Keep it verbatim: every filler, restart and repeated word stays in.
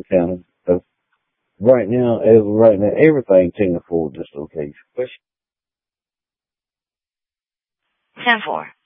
County. So right now, as of right now, everything can afford this location. ten four.